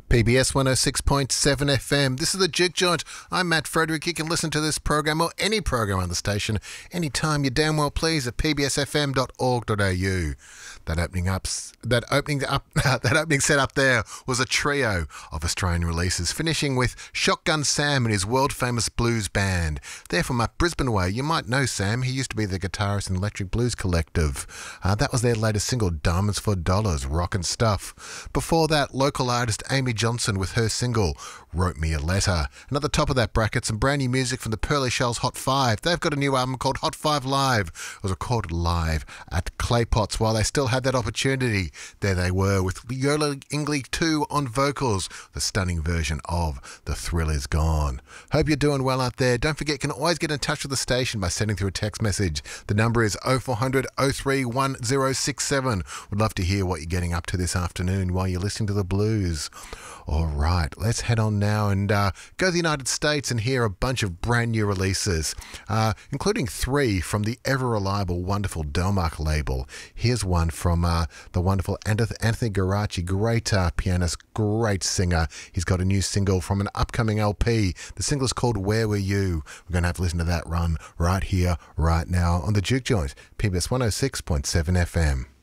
PBS 106.7 FM. This is the Juke Joint. I'm Matt Frederick. You can listen to this program or any program on the station anytime you damn well please at pbsfm.org.au. That opening set up there was a trio of Australian releases, finishing with Shotgun Sam and his world-famous blues band. They're from up Brisbane way. You might know Sam. He used to be the guitarist in Electric Blues Collective. That was their latest single, Diamonds for Dollars, rockin' stuff. Before that, local artist Amy Johnson with her single, Wrote Me a Letter. And at the top of that bracket, some brand new music from the Pearly Shells Hot 5. They've got a new album called Hot 5 Live. It was recorded live at Claypots while they still had that opportunity. There they were with Yola Ingley 2 on vocals, the stunning version of The Thrill Is Gone. Hope you're doing well out there. Don't forget, you can always get in touch with the station by sending through a text message. The number is 0400 03 1067. Would love to hear what you're getting up to this afternoon while you're listening to the blues. All right, let's head on now and go to the United States and hear a bunch of brand new releases, including 3 from the ever-reliable, wonderful Delmark label. Here's one from the wonderful Anthony Garaci, great pianist, great singer. He's got a new single from an upcoming LP. The single is called Where Were You? We're going to have to listen to that run right here, right now on the Juke Joint, PBS 106.7 FM.